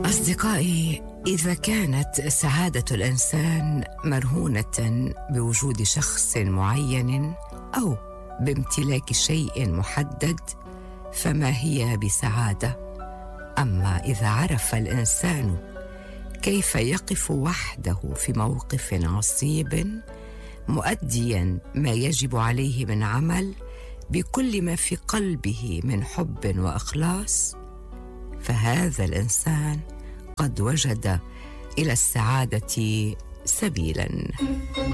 أصدقائي، إذا كانت سعادة الإنسان مرهونة بوجود شخص معين أو بامتلاك شيء محدد فما هي بسعادة. أما إذا عرف الإنسان كيف يقف وحده في موقف عصيب مؤديا ما يجب عليه من عمل بكل ما في قلبه من حب وإخلاص، فهذا الإنسان قد وجد إلى السعادة سبيلاً.